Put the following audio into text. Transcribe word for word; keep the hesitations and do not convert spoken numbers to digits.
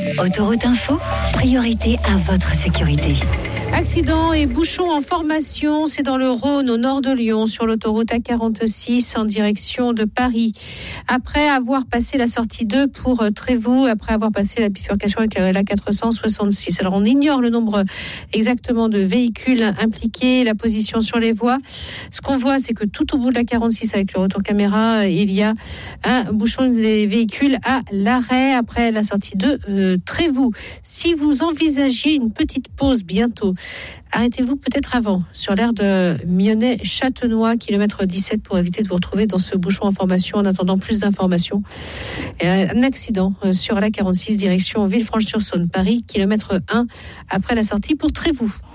Autoroute Info, priorité à votre sécurité. Accident et bouchons en formation, c'est dans le Rhône, au nord de Lyon, sur l'autoroute A quarante-six en direction de Paris. Après avoir passé la sortie deux pour Trévoux, après avoir passé la bifurcation avec la quatre cent soixante-six. Alors on ignore le nombre exactement de véhicules impliqués, la position sur les voies. Ce qu'on voit, c'est que tout au bout de la quarante-six, avec le retour caméra, il y a un bouchon des véhicules à l'arrêt après la sortie de euh, Trévoux. Si vous envisagiez une petite pause bientôt, arrêtez-vous peut-être avant, sur l'aire de Mionnet-Châtenois, kilomètre dix-sept, pour éviter de vous retrouver dans ce bouchon en formation en attendant plus d'informations. Et un accident sur la quarante-six, direction Villefranche-sur-Saône, Paris, kilomètre un, après la sortie pour Trévoux.